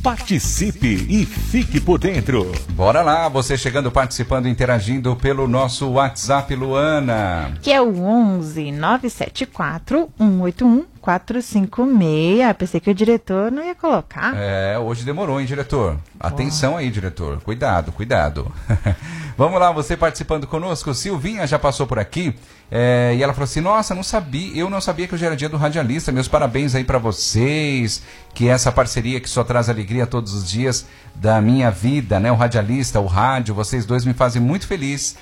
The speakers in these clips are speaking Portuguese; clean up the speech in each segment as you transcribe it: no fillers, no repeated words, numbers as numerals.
Participe e fique por dentro. Bora lá, você chegando, participando, interagindo pelo nosso WhatsApp, Luana. Que é o 11-974-181-456. Pensei que o diretor não ia colocar. Hoje demorou, hein, diretor? Atenção aí, diretor. Cuidado, cuidado. Vamos lá, você participando conosco. Silvinha já passou por aqui e ela falou assim, nossa, eu não sabia que hoje era dia do radialista. Meus parabéns aí pra vocês, que essa parceria que só traz alegria todos os dias da minha vida, né? O radialista, o rádio, vocês dois me fazem muito feliz.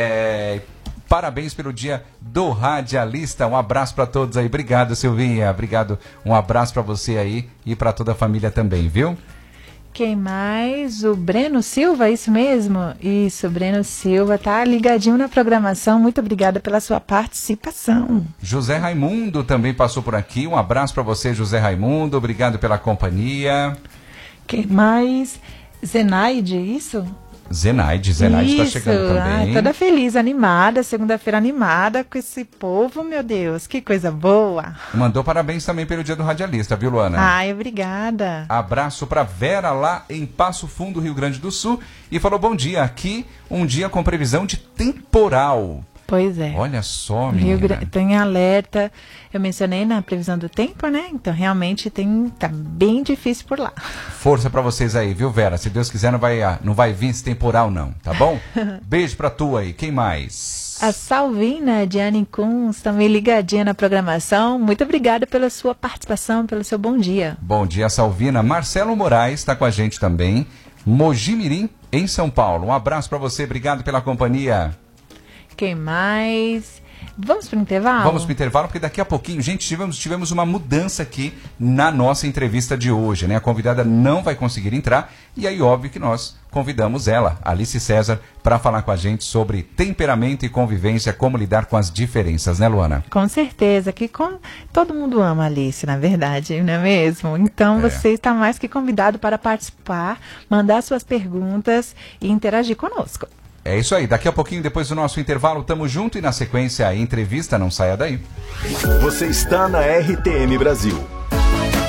Parabéns pelo dia do radialista. Um abraço para todos aí. Obrigado, Silvinha. Obrigado. Um abraço para você aí e para toda a família também, viu? Quem mais? O Breno Silva, isso mesmo? Isso, o Breno Silva tá ligadinho na programação. Muito obrigada pela sua participação. José Raimundo também passou por aqui. Um abraço para você, José Raimundo. Obrigado pela companhia. Quem mais? Zenaide, isso? Zenaide está chegando também. Toda feliz, animada, segunda-feira animada com esse povo, meu Deus, que coisa boa. Mandou parabéns também pelo dia do radialista, viu, Luana? Ai, obrigada. Abraço pra Vera lá em Passo Fundo, Rio Grande do Sul, e falou bom dia, aqui um dia com previsão de temporal. Pois é. Olha só, menina. Tem alerta. Eu mencionei na previsão do tempo, né? Então, realmente, tá bem difícil por lá. Força pra vocês aí, viu, Vera? Se Deus quiser, não vai vir esse temporal, não, tá bom? Beijo pra tu aí. Quem mais? A Salvina de Anicuns, também ligadinha na programação. Muito obrigada pela sua participação, pelo seu bom dia. Bom dia, Salvina. Marcelo Moraes está com a gente também. Mojimirim, em São Paulo. Um abraço pra você. Obrigado pela companhia. Quem mais? Vamos para o intervalo? Vamos para o intervalo, porque daqui a pouquinho, gente, tivemos uma mudança aqui na nossa entrevista de hoje, né? A convidada não vai conseguir entrar, e aí óbvio que nós convidamos ela, Alice César, para falar com a gente sobre temperamento e convivência, como lidar com as diferenças, né, Luana? Com certeza, que todo mundo ama a Alice, na verdade, não é mesmo? Então você está mais que convidado para participar, mandar suas perguntas e interagir conosco. É isso aí, daqui a pouquinho, depois do nosso intervalo, tamo junto e na sequência a entrevista, não saia daí. Você está na RTM Brasil,